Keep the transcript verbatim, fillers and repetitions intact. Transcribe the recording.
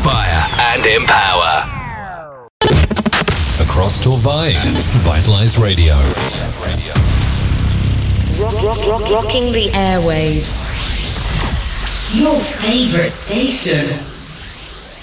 inspire and empower. Across Torvay, Vitalize Radio. Rock, rock, rock, rocking the airwaves. Your favorite station.